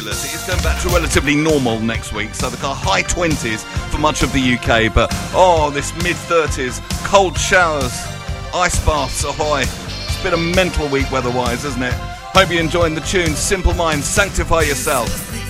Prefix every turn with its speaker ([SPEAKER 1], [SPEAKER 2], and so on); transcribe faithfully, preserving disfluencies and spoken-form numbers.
[SPEAKER 1] It's going back to relatively normal next week, so the high twenties for much of the U K, but oh, this mid thirties, cold showers, ice baths ahoy. It's been a mental week weather-wise, isn't it? Hope you're enjoying the tune. Simple Minds, Sanctify Yourself.